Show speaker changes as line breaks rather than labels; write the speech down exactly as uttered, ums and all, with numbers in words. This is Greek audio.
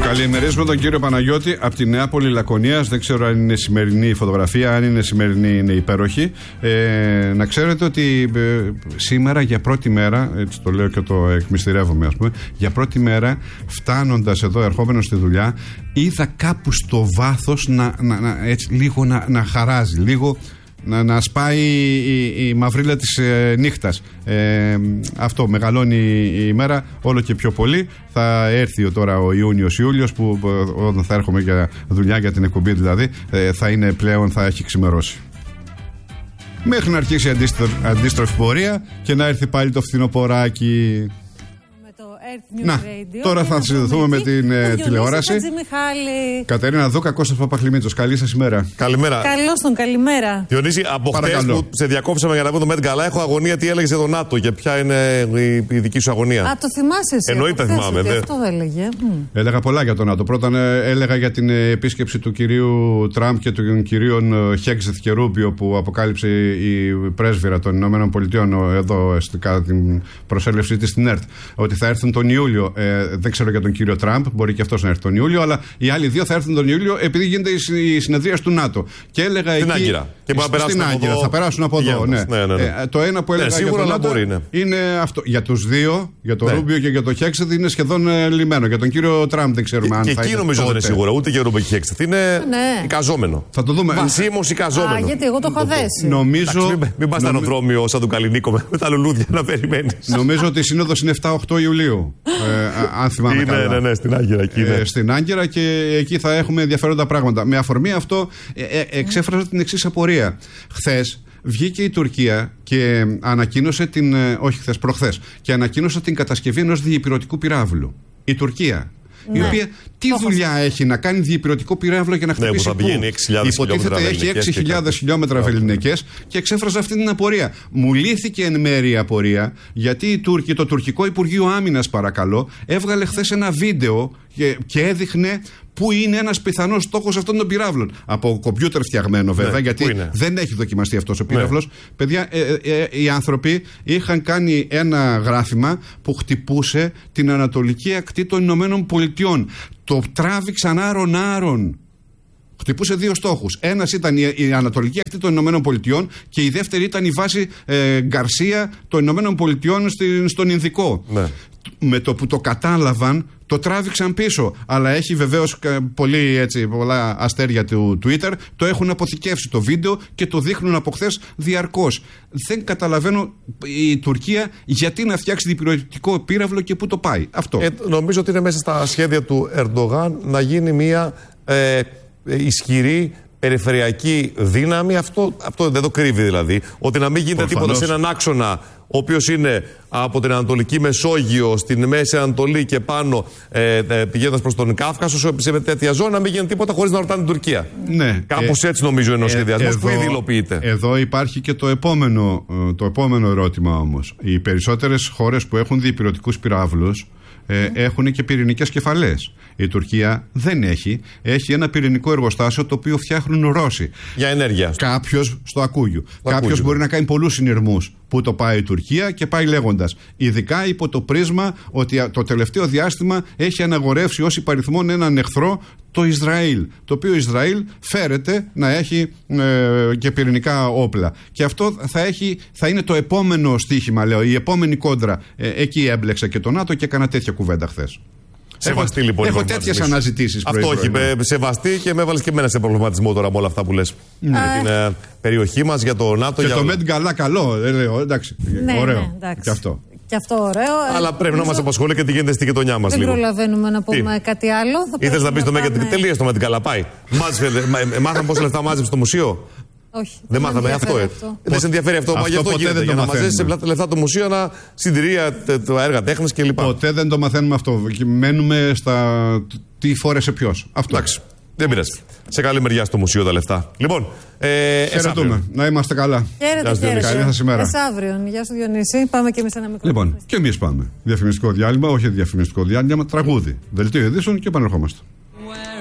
Καλημερίζουμε τον κύριο Παναγιώτη από τη Νεάπολη Λακωνίας. Δεν ξέρω αν είναι σημερινή η φωτογραφία. Αν είναι σημερινή, είναι υπέροχη. Ε, να ξέρετε ότι ε, σήμερα για πρώτη μέρα, έτσι το λέω και το εκμυστηρεύομαι, ας πούμε, για πρώτη μέρα, φτάνοντας εδώ, ερχόμενος στη δουλειά, είδα κάπου στο βάθος να, να, να, έτσι, λίγο να, να χαράζει, λίγο. Να, να σπάει η, η μαυρίλα της ε, νύχτας. Ε, αυτό, μεγαλώνει η ημέρα όλο και πιο πολύ. Θα έρθει τώρα ο Ιούνιος Ιούλιος, που όταν θα έρχομαι για δουλειά, για την εκπομπή δηλαδή, ε, θα είναι πλέον, θα έχει ξημερώσει. Μέχρι να αρχίσει η αντίστροφη πορεία και να έρθει πάλι το φθινοποράκι. Να, τώρα θα συνδεθούμε με την ε, τηλεόραση. Κατερίνα Δούκα, Κώστας Παπαχλημίτσος. Καλή σας ημέρα.
Καλημέρα.
Καλώς τον, καλημέρα.
Διονύση, από χτες που σε διακόψαμε για να πούμε το Met Gala, έχω αγωνία τι έλεγες για το ΝΑΤΟ και ποια είναι η, η δική σου αγωνία.
Α, το θυμάσαι εσύ.
Εννοείται θυμάμαι. Δε.
Αυτό έλεγε.
Έλεγα πολλά για το ΝΑΤΟ. Πρώτα ε, έλεγα για την επίσκεψη του κυρίου Τραμπ και των κυρίων Χέξεθ και Ρούμπιο που αποκάλυψε η πρέσβυρα των Ηνωμένων Πολιτειών εδώ κατά την προσέλευσή της στην ΕΡΤ, ότι θα έρθουν τον Ιούλιο. Ε, δεν ξέρω για τον κύριο Τραμπ, μπορεί και αυτός να έρθει τον Ιούλιο, αλλά οι άλλοι δύο θα έρθουν τον Ιούλιο επειδή γίνεται η συνεδρία του ΝΑΤΟ. Και έλεγα
στην
εκεί.
Άγκυρα. Και στην
Άγκυρα. Θα περάσουν από εδώ. Ναι. Ναι, ναι, ναι. Ε, το ένα που έλεγα ναι, για τον ΝΑΤΟ μπορεί, ναι. είναι αυτό. Για τους δύο, για τον ναι. Ρούμπιο και για τον Χέξεθ, είναι σχεδόν ε, λιμένο. Για τον κύριο Τραμπ δεν ξέρουμε
και,
αν
και
θα
εκεί
είναι.
νομίζω δεν είναι σίγουρα. Ούτε για Ρούμπιο και Χέξεθ. Είναι
ναι.
εικαζόμενο.
Θα το δούμε.
Βασίμως εικαζόμενο.
Α, γιατί εγώ το είχα δέσει.
Νομίζω.
Μην πα στο αεροδρόμιο σαν του Καλλινίκο με τα λουλούδια να περιμένει.
Νομίζω ότι η σύνοδος είναι εφτά οκτώ Ιουλίου. Αν θυμάμαι
καλά. Ναι, ναι, ναι, στην Άγκυρα. Εκεί, ναι.
ε, στην Άγκυρα και εκεί θα έχουμε ενδιαφέροντα πράγματα. Με αφορμή αυτό, ε, ε, εξέφρασα την εξής απορία. Χθες βγήκε η Τουρκία και ανακοίνωσε την. Ε, όχι χθες, προχθές. Και ανακοίνωσε την κατασκευή ενός διεπειρωτικού πυράβλου. Η Τουρκία. Ναι. Η οποία τι το δουλειά έχω. έχει να κάνει διεπειρωτικό πυράβλο για να χτυπήσει.
Ναι,
υποτίθεται έχει έξι χιλιάδες χιλιόμετρα βελληνικές και εξέφραζε αυτή την απορία. Μου λύθηκε εν μέρει η απορία γιατί οι Τούρκοι, το τουρκικό Υπουργείο Άμυνας, παρακαλώ, έβγαλε χθες ένα βίντεο και, και έδειχνε πού είναι ένας πιθανός στόχος αυτών των πυράβλων. Από κομπιούτερ φτιαγμένο βέβαια, ναι, γιατί δεν έχει δοκιμαστεί αυτός ο πύραυλος. Ναι. Παιδιά, ε, ε, ε, οι άνθρωποι είχαν κάνει ένα γράφημα που χτυπούσε την ανατολική ακτή των Ηνωμένων Πολιτειών. Το τράβηξαν άρον-άρον. Χτυπούσε δύο στόχους. Ένας ήταν η, η ανατολική ακτή των Ηνωμένων Πολιτειών και η δεύτερη ήταν η βάση ε, Γκαρσία των Ηνωμένων Πολιτειών στη, στον Ινδικό. Ναι. Με το που το κατάλαβαν, το τράβηξαν πίσω. Αλλά έχει βεβαίως πολύ, έτσι, πολλά αστέρια του Twitter. Το έχουν αποθηκεύσει το βίντεο και το δείχνουν από χθες διαρκώς. Δεν καταλαβαίνω η Τουρκία γιατί να φτιάξει διπυρωτικό πύραυλο και πού το πάει. Αυτό.
Ε, νομίζω ότι είναι μέσα στα σχέδια του Ερντογάν να γίνει μια ε, ισχυρή περιφερειακή δύναμη. Αυτό, αυτό δεν το κρύβει δηλαδή. Ότι να μην γίνεται τίποτα σε έναν άξονα ο οποίος είναι από την Ανατολική Μεσόγειο στην Μέση Ανατολή και πάνω ε, ε, πηγαίνοντας προς τον Κάφκασο, σε τέτοια ζώνη, να μην γίνεται τίποτα χωρίς να ρωτάνε την Τουρκία.
Ναι.
Κάπως ε, έτσι νομίζω είναι ο σχεδιασμός ε, που ήδη υλοποιείται.
Εδώ υπάρχει και το επόμενο, το επόμενο ερώτημα όμως. Οι περισσότερες χώρες που έχουν διπυρωτικούς πυράβλους ε, mm. έχουν και πυρηνικές κεφαλές. Η Τουρκία δεν έχει. Έχει ένα πυρηνικό εργοστάσιο το οποίο φτιάχνουν Ρώσοι.
Για ενέργεια.
Κάποιος στο Ακούγιου. Κάποιος μπορεί να κάνει πολλούς συνειρμούς που το πάει η Τουρκία και πάει λέγοντας. Ειδικά υπό το πρίσμα ότι το τελευταίο διάστημα έχει αναγορεύσει ως υπαριθμόν έναν εχθρό, το Ισραήλ. Το οποίο Ισραήλ φέρεται να έχει ε, και πυρηνικά όπλα. Και αυτό θα, έχει, θα είναι το επόμενο στοίχημα, λέω, η επόμενη κόντρα. Ε, εκεί έμπλεξα και το ΝΑΤΟ και έκανα τέτοια κουβέντα χθες.
Σεβαστή λοιπόν.
Έχω τέτοιες αναζητήσεις.
Αυτό όχι. Σεβαστή και με έβαλες και εμένα σε προβληματισμό τώρα με όλα αυτά που λες. Ναι. Για την ε, περιοχή μας, για το ΝΑΤΟ.
Και
για
το
όλα.
Met Gala καλό. Ε, λέω, εντάξει.
Ναι,
ωραίο.
Ναι, εντάξει.
Και αυτό.
Και αυτό ωραίο.
Αλλά πρέπει να μας απασχολεί και τι γίνεται στη γειτονιά μας.
Δεν
λίγο.
προλαβαίνουμε να πούμε τι? κάτι άλλο.
Ήθελες να πεις το Met Gala. Τελείως το Met Gala. Πάει. Μάθαμε πόσα λεφτά μάζεψε στο μουσείο.
Όχι.
Δεν μάθαμε αυτό. αυτό. Δεν σε ενδιαφέρει αυτό.
αυτό
γι' αυτό γίνεται. Για να μαζέψει λεφτά το μουσείο, να συντηρεί τα έργα τέχνης κλπ.
Ποτέ δεν το μαθαίνουμε αυτό. Μένουμε στα τι φόρεσε ποιος. Αυτό.
Εντάξει. Δεν πειράζει. Σε καλή μεριά στο μουσείο τα λεφτά. Λοιπόν, ε,
χαιρετούμε. Να είμαστε καλά.
Χαίρετε, χαίρετε.
Καλή σας ημέρα.
Μεσαύριον. Γεια σου Διονύση. Πάμε και εμείς ένα μικρό.
Λοιπόν, και εμείς πάμε. Διαφημιστικό διάλειμμα, όχι διαφημιστικό διάλειμμα, τραγούδι. Δελτίο ειδήσεων και επανερχόμαστε.